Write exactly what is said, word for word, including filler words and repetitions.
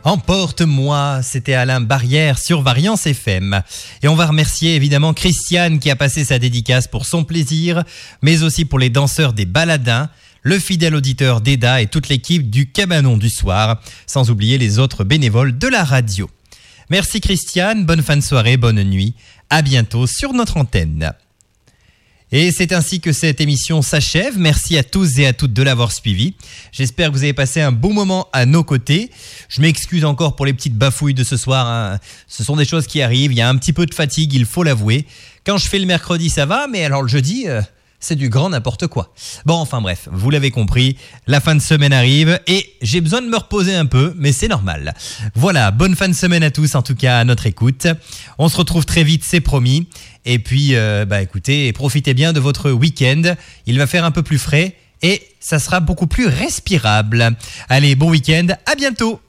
Emporte-moi, c'était Alain Barrière sur Variance F M. Et on va remercier évidemment Christiane qui a passé sa dédicace pour son plaisir, mais aussi pour les danseurs des Baladins, le fidèle auditeur d'Eda et toute l'équipe du Cabanon du Soir, sans oublier les autres bénévoles de la radio. Merci Christiane, bonne fin de soirée, bonne nuit, à bientôt sur notre antenne. Et c'est ainsi que cette émission s'achève. Merci à tous et à toutes de l'avoir suivi. J'espère que vous avez passé un bon moment à nos côtés. Je m'excuse encore pour les petites bafouilles de ce soir, hein. Ce sont des choses qui arrivent. Il y a un petit peu de fatigue, il faut l'avouer. Quand je fais le mercredi, ça va, mais alors le jeudi, euh, c'est du grand n'importe quoi. Bon, enfin bref, vous l'avez compris, la fin de semaine arrive et j'ai besoin de me reposer un peu, mais c'est normal. Voilà, bonne fin de semaine à tous, en tout cas à notre écoute. On se retrouve très vite, c'est promis. Et puis, euh, bah écoutez, profitez bien de votre week-end. Il va faire un peu plus frais et ça sera beaucoup plus respirable. Allez, bon week-end, à bientôt.